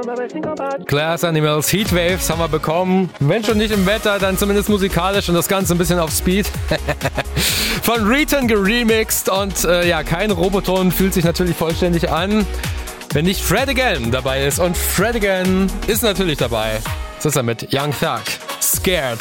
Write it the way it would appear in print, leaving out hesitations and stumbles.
Glass Animals, Heatwaves haben wir bekommen. Wenn schon nicht im Wetter, dann zumindest musikalisch und das Ganze ein bisschen auf Speed. Von Return geremixed und kein Roboton fühlt sich natürlich vollständig an, wenn nicht Fred Again dabei ist. Und Fred Again ist natürlich dabei. Das ist er mit Young Thug, Scared.